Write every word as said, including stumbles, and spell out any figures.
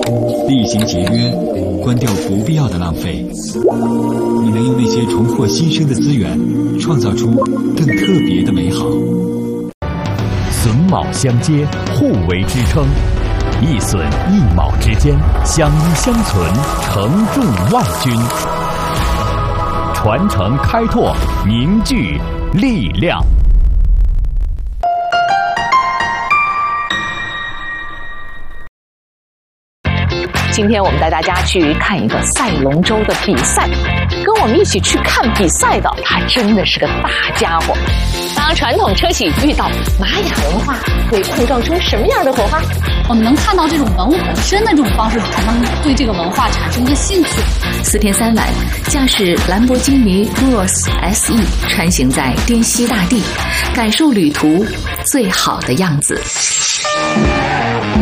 厉行节约，关掉不必要的浪费。你能用那些重获新生的资源，创造出更特别的美好。 榫卯相接，互为支撑，一榫一卯之间相依相存，承重万钧。传承开拓，凝聚力量。 今天我们带大家去看一个赛龙舟的比赛，跟我们一起去看比赛的，他真的是个大家伙。当传统车企遇到玛雅文化，会碰撞出什么样的火花？ 我们能看到这种文物本身的这种方式，才能对这个文化产生一个兴趣。 四天三晚，驾驶兰博基尼 Urus S E 穿行在滇西大地，感受旅途最好的样子。